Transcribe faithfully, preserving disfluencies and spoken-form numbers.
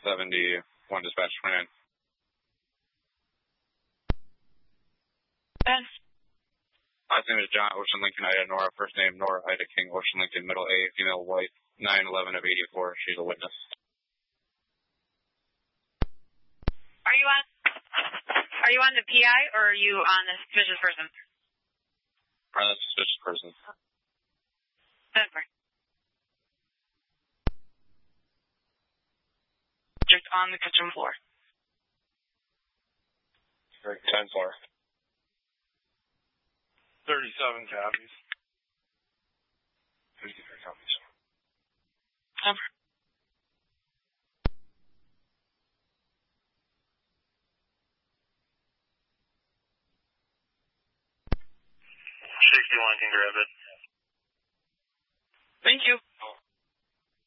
seventy-one dispatch twenty-nine. Ben. Last name is John, Ocean Lincoln, Ida, Nora. First name, Nora, Ida, King, Ocean Lincoln, middle A, female, white, nine eleven of eighty-four. She's a witness. Are you on, are you on the P I or are you on the suspicious person? On the suspicious person. Denver. Just on the kitchen floor. ten floor. thirty-seven copies. fifty-three copies. Denver. sixty-one can grab it. Thank you.